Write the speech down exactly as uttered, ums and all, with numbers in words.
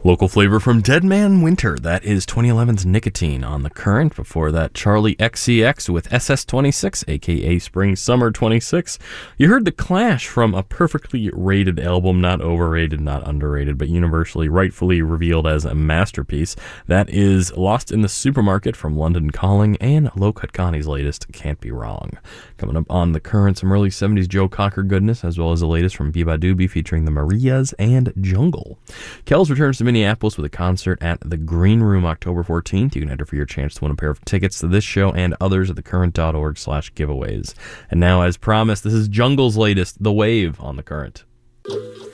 Local flavor from Dead Man Winter. That is twenty eleven's Nicotine on The Current. Before that, Charlie X C X with S S twenty-six, a k a. Spring Summer twenty-six. You heard The Clash from a perfectly rated album, not overrated, not underrated, but universally, rightfully revealed as a masterpiece. That is Lost in the Supermarket from London Calling, and Low Cut Connie's latest, Can't Be Wrong. Coming up on The Current, some early seventies Joe Cocker goodness, as well as the latest from Biba Doobie featuring the Marias and Jungle. Kells returns to Minneapolis with a concert at the Green Room October fourteenth. You can enter for your chance to win a pair of tickets to this show and others at thecurrent.org slash giveaways. And now, as promised, this is Jungle's latest, The Wave, on The Current.